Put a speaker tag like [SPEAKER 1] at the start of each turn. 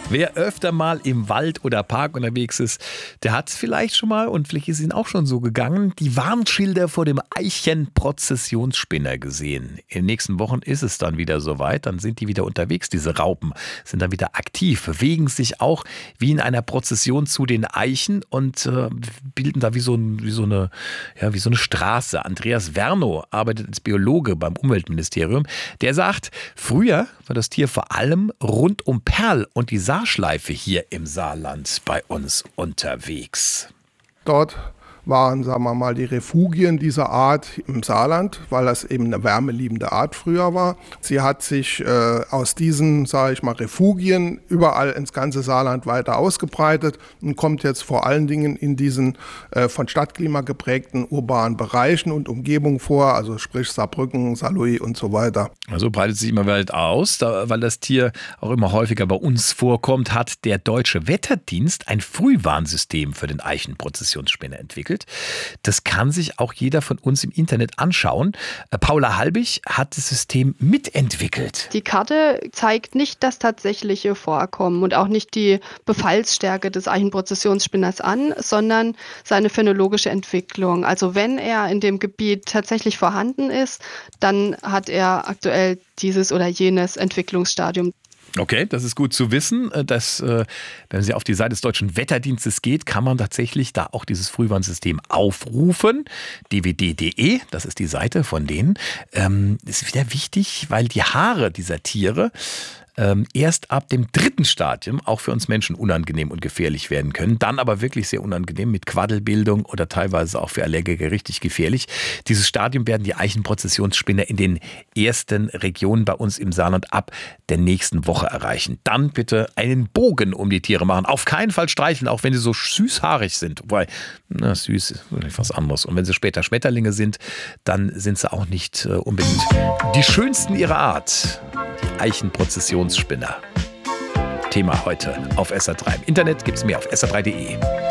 [SPEAKER 1] Wer öfter mal im Wald oder Park unterwegs ist, der hat vielleicht schon mal, und vielleicht ist es Ihnen auch schon so gegangen, die Warnschilder vor dem Eichenprozessionsspinner gesehen. In den nächsten Wochen ist es dann wieder soweit, dann sind die wieder unterwegs, diese Raupen, sind dann wieder aktiv, bewegen sich auch wie in einer Prozession zu den Eichen und bilden da wie so eine Straße. Andreas Vernow arbeitet als Biologe beim Umweltministerium. Der sagt, früher war das Tier vor allem rund um Perl und die Saarschleife hier im Saarland bei uns unterwegs.
[SPEAKER 2] Dort waren, sagen wir mal, die Refugien dieser Art im Saarland, weil das eben eine wärmeliebende Art früher war. Sie hat sich aus diesen, sage ich mal, Refugien überall ins ganze Saarland weiter ausgebreitet und kommt jetzt vor allen Dingen in diesen von Stadtklima geprägten urbanen Bereichen und Umgebungen vor, also sprich Saarbrücken, Saarlouis und so weiter.
[SPEAKER 1] Also breitet sich immer weit aus, weil das Tier auch immer häufiger bei uns vorkommt, hat der Deutsche Wetterdienst ein Frühwarnsystem für den Eichenprozessionsspinner entwickelt. Das kann sich auch jeder von uns im Internet anschauen. Paula Halbig hat das System mitentwickelt.
[SPEAKER 3] Die Karte zeigt nicht das tatsächliche Vorkommen und auch nicht die Befallsstärke des Eichenprozessionsspinners an, sondern seine phänologische Entwicklung. Also wenn er in dem Gebiet tatsächlich vorhanden ist, dann hat er aktuell dieses oder jenes Entwicklungsstadium.
[SPEAKER 1] Okay, das ist gut zu wissen, dass, wenn Sie auf die Seite des Deutschen Wetterdienstes geht, kann man tatsächlich da auch dieses Frühwarnsystem aufrufen. dwd.de, das ist die Seite von denen. Ist wieder wichtig, weil die Haare dieser Tiere erst ab dem 3. Stadium auch für uns Menschen unangenehm und gefährlich werden können. Dann aber wirklich sehr unangenehm mit Quaddelbildung oder teilweise auch für Allergiker richtig gefährlich. Dieses Stadium werden die Eichenprozessionsspinner in den ersten Regionen bei uns im Saarland ab der nächsten Woche erreichen. Dann bitte einen Bogen um die Tiere machen. Auf keinen Fall streicheln, auch wenn sie so süßhaarig sind. Wobei, süß ist was anderes. Und wenn sie später Schmetterlinge sind, dann sind sie auch nicht unbedingt die schönsten ihrer Art. Die Eichenprozessionsspinner. Thema heute auf SR3. Im Internet gibt es mehr auf sr3.de.